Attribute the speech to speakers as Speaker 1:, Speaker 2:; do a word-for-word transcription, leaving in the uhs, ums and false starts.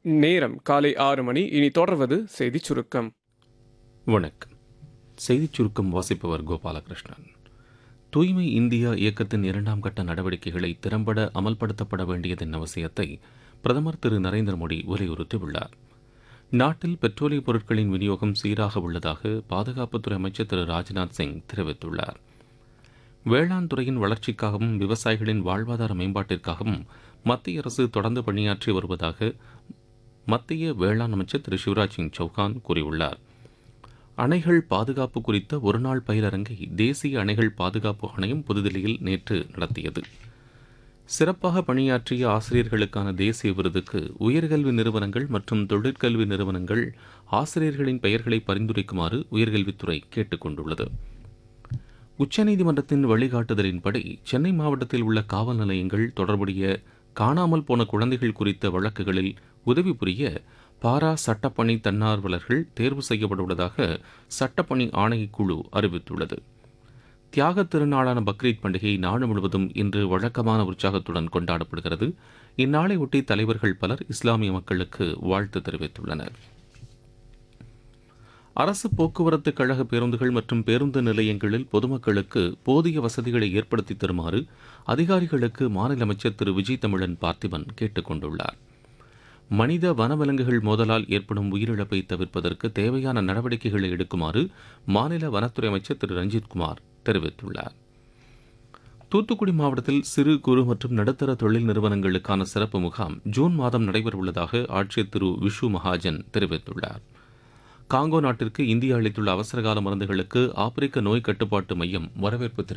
Speaker 1: நேரம் காலை ஆறு மணி. இனி தொடர்வது செய்திச் சுருக்கம்.
Speaker 2: வணக்கம். செய்திச் சுருக்கம் வாசிப்பவர் கோபாலகிருஷ்ணன். தூய்மை இந்தியா இயக்கத்தின் இரண்டாம் கட்ட நடவடிக்கைகளை திறம்பட அமல்படுத்தப்பட வேண்டியதன் அவசியத்தை பிரதமர் திரு நரேந்திர மோடி வலியுறுத்தியுள்ளார். நாட்டில் பெட்ரோலிய பொருட்களின் விநியோகம் சீராக உள்ளதாக பாதுகாப்புத்துறை அமைச்சர் திரு ராஜ்நாத் சிங் தெரிவித்துள்ளார். வேளாண் துறையின் வளர்ச்சிக்காகவும் விவசாயிகளின் வாழ்வாதார மேம்பாட்டிற்காகவும் மத்திய அரசு தொடர்ந்து பணியாற்றி வருவதாக மத்திய வேளாண் அமைச்சர் திரு சிவராஜ் சிங் சௌகான் கூறியுள்ளார். அணைகள் பாதுகாப்பு குறித்த ஒருநாள் பயிலரங்கை தேசிய அணைகள் பாதுகாப்பு ஆணையம் புதுதில்லியில் நேற்று நடத்தியது. சிறப்பாக பணியாற்றிய ஆசிரியர்களுக்கான தேசிய விருதுக்கு உயர்கல்வி நிறுவனங்கள் மற்றும் தொழிற்கல்வி நிறுவனங்கள் ஆசிரியர்களின் பெயர்களை பரிந்துரைக்குமாறு உயர்கல்வித்துறை கேட்டுக் கொண்டுள்ளது. உச்சநீதிமன்றத்தின் வழிகாட்டுதலின்படி சென்னை மாவட்டத்தில் உள்ள காவல் நிலையங்கள் தொடர்புடைய காணாமல் போன குழந்தைகள் குறித்த வழக்குகளில் உதவி புரிய பாரா சட்டப்பணி தன்னார்வலர்கள் தேர்வு செய்யப்பட்டுள்ளதாக சட்டப்பணி ஆணையக்குழு அறிவித்துள்ளது. தியாகத் திருநாளான பக்ரீத் பண்டிகை நாடு முழுவதும் இன்று வழக்கமான உற்சாகத்துடன் கொண்டாடப்படுகிறது. இந்நாளையொட்டி தலைவர்கள் பலர் இஸ்லாமிய மக்களுக்கு வாழ்த்து தெரிவித்துள்ளனர். அரசு போக்குவரத்து கழக பேருந்துகள் மற்றும் பேருந்து நிலையங்களில் பொதுமக்களுக்கு போதிய வசதிகளை ஏற்படுத்தி தருமாறு அதிகாரிகளுக்கு மாநில அமைச்சர் திரு விஜய் தமிழன் பார்த்திபன் கேட்டுக் கொண்டுள்ளார். மனித வனவிலங்குகள் மோதலால் ஏற்படும் உயிரிழப்பை தவிர்ப்பதற்கு தேவையான நடவடிக்கைகளை எடுக்குமாறு மாநில வனத்துறை அமைச்சர் திரு ரஞ்சித்குமார் தெரிவித்துள்ளார். தூத்துக்குடி மாவட்டத்தில் சிறு குறு மற்றும் நடுத்தர தொழில் நிறுவனங்களுக்கான சிறப்பு முகாம் ஜூன் மாதம் நடைபெறவுள்ளதாக ஆட்சியர் திரு விஷு மகாஜன் தெரிவித்துள்ளார். காங்கோ நாட்டிற்கு இந்தியா அளித்துள்ள அவசரகால மருந்துகளுக்கு ஆப்பிரிக்க நோய் கட்டுப்பாட்டு மையம் வரவேற்பு